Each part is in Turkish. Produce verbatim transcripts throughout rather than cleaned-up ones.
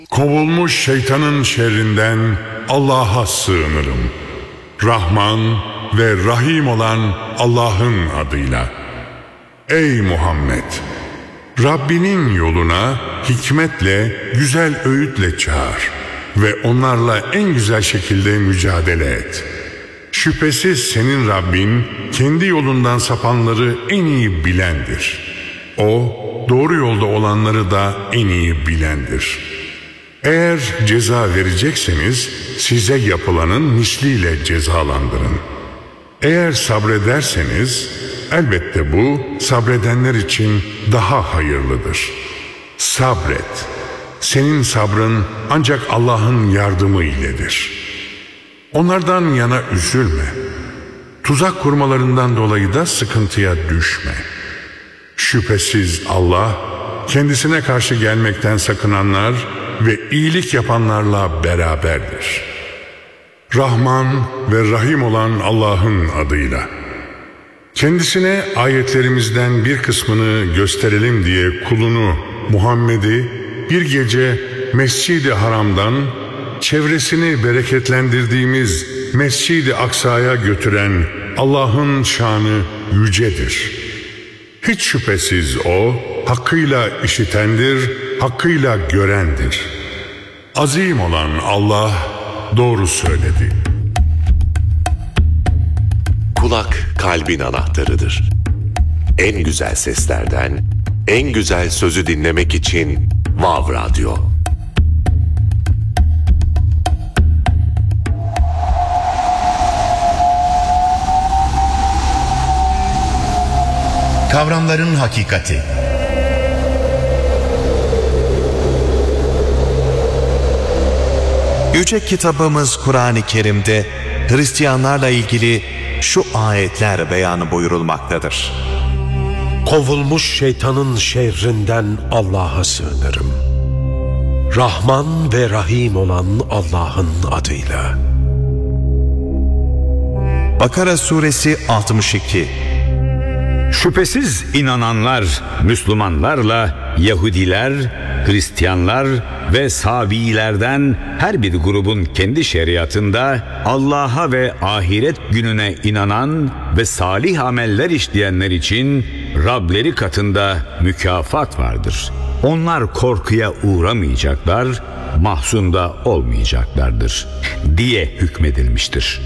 Kovulmuş şeytanın şerrinden Allah'a sığınırım. Rahman ve Rahim olan Allah'ın adıyla. Ey Muhammed! Rabbinin yoluna hikmetle, güzel öğütle çağır ve onlarla en güzel şekilde mücadele et. Şüphesiz senin Rabbin kendi yolundan sapanları en iyi bilendir. O, doğru yolda olanları da en iyi bilendir. Eğer ceza verecekseniz size yapılanın misliyle cezalandırın. Eğer sabrederseniz elbette bu sabredenler için daha hayırlıdır. Sabret. Senin sabrın ancak Allah'ın yardımı iledir. Onlardan yana üzülme. Tuzak kurmalarından dolayı da sıkıntıya düşme. Şüphesiz Allah kendisine karşı gelmekten sakınanlar ve iyilik yapanlarla beraberdir. Rahman ve Rahim olan Allah'ın adıyla. Kendisine ayetlerimizden bir kısmını gösterelim diye kulunu Muhammed'i bir gece Mescid-i Haram'dan çevresini bereketlendirdiğimiz Mescid-i Aksa'ya götüren Allah'ın şanı yücedir. Hiç şüphesiz O hakkıyla işitendir, hakkıyla görendir. Azim olan Allah doğru söyledi. Kulak kalbin anahtarıdır. En güzel seslerden en güzel sözü dinlemek için Vav Radyo. Kavramların hakikati. Yüce kitabımız Kur'an-ı Kerim'de Hristiyanlarla ilgili şu ayetler beyanı buyurulmaktadır. Kovulmuş şeytanın şerrinden Allah'a sığınırım. Rahman ve Rahim olan Allah'ın adıyla. Bakara suresi altmış iki. Şüphesiz inananlar, Müslümanlarla Yahudiler, Hristiyanlar ve Sabiilerden her bir grubun kendi şeriatında Allah'a ve ahiret gününe inanan ve salih ameller işleyenler için Rableri katında mükafat vardır. Onlar korkuya uğramayacaklar, mahzunda olmayacaklardır diye hükmedilmiştir.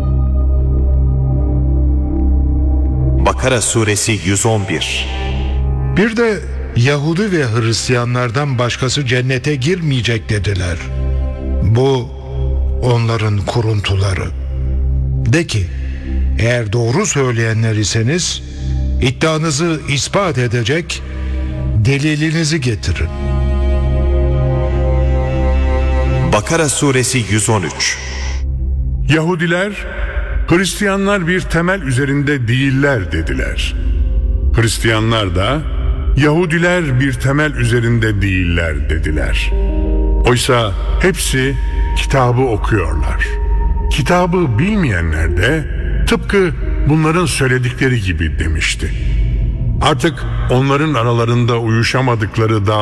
Bakara suresi yüz on bir. Bir de Yahudi ve Hristiyanlardan başkası cennete girmeyecek dediler. Bu onların kuruntuları. De ki, eğer doğru söyleyenler iseniz iddianızı ispat edecek delilinizi getirin. Bakara suresi yüz on üç. Yahudiler, Hristiyanlar bir temel üzerinde değiller dediler. Hristiyanlar da Yahudiler bir temel üzerinde değiller dediler. Oysa hepsi kitabı okuyorlar. Kitabı bilmeyenler de tıpkı bunların söyledikleri gibi demişti. Artık onların aralarında uyuşamadıkları da